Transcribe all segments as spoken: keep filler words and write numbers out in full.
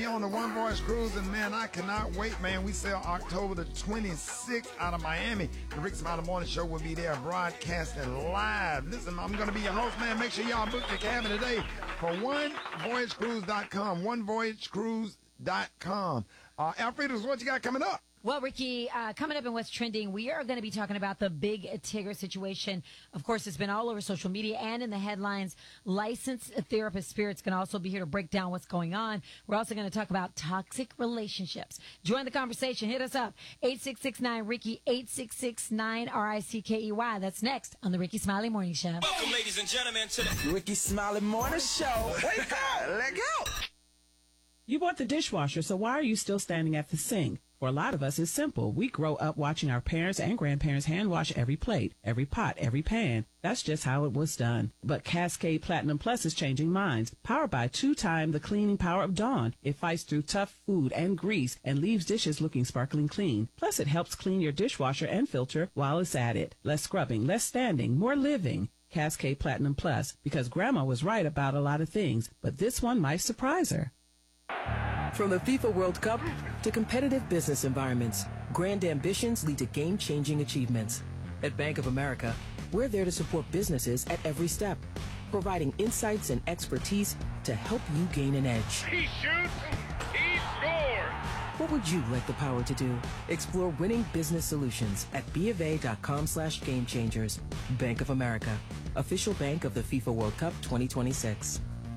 be on the One Voyage Cruise, and man, I cannot wait, man. We sail October the twenty-sixth out of Miami. The Rick Smiley Morning Show will be there broadcasting live. Listen, I'm going to be your host, man. Make sure y'all book your cabin today for one voyage cruise dot com. one voyage cruise dot com. Uh, Alfredo, what you got coming up? Well, Ricky, uh, coming up in What's Trending, we are going to be talking about the Big Tigger situation. Of course, it's been all over social media and in the headlines. Licensed therapist Spirit's going to also be here to break down what's going on. We're also going to talk about toxic relationships. Join the conversation. Hit us up. eight six six nine Ricky, eight six six nine R I C K E Y. That's next on the Ricky Smiley Morning Show. Welcome, ladies and gentlemen, to the Ricky Smiley Morning Show. Wake up. Let go. You bought the dishwasher, so why are you still standing at the sink? For a lot of us, it's simple. We grow up watching our parents and grandparents hand wash every plate, every pot, every pan. That's just how it was done. But Cascade Platinum Plus is changing minds. Powered by two-time the cleaning power of Dawn, it fights through tough food and grease and leaves dishes looking sparkling clean. Plus, it helps clean your dishwasher and filter while it's at it. Less scrubbing, less standing, more living. Cascade Platinum Plus, because Grandma was right about a lot of things, but this one might surprise her. From the FIFA World Cup to competitive business environments, grand ambitions lead to game-changing achievements. At Bank of America, we're there to support businesses at every step, providing insights and expertise to help you gain an edge. He shoots, he scores! What would you like the power to do? Explore winning business solutions at bofa.com slash game changers. Bank of America, official bank of the FIFA World Cup twenty twenty-six.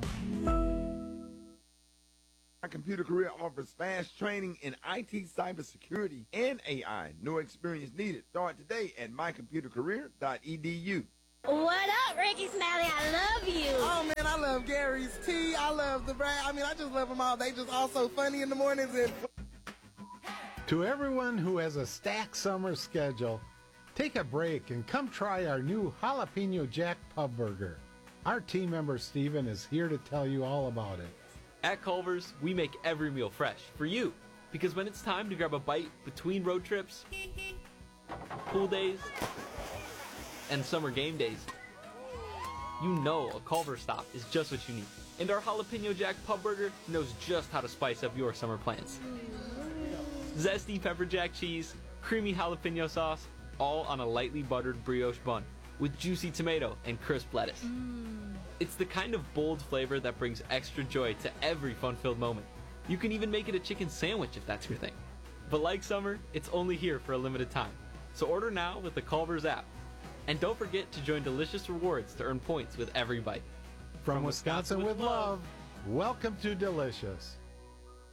My Computer Career offers fast training in I T, cybersecurity, and A I. No experience needed. Start today at my computer career dot e d u. What up, Ricky Smiley? I love you. Oh, man, I love Gary's Tea. I love the Brad. I mean, I just love them all. They just all so funny in the mornings. And to everyone who has a stacked summer schedule, take a break and come try our new Jalapeno Jack Pub Burger. Our team member Steven is here to tell you all about it. At Culver's, we make every meal fresh for you. Because when it's time to grab a bite between road trips, pool days, and summer game days, you know a Culver's stop is just what you need. And our Jalapeno Jack Pub Burger knows just how to spice up your summer plans. Zesty pepper jack cheese, creamy jalapeno sauce, all on a lightly buttered brioche bun with juicy tomato and crisp lettuce. Mm. It's the kind of bold flavor that brings extra joy to every fun-filled moment. You can even make it a chicken sandwich if that's your thing. But like summer, it's only here for a limited time. So order now with the Culver's app. And don't forget to join Delicious Rewards to earn points with every bite. From, From Wisconsin, Wisconsin with love, welcome to Delicious.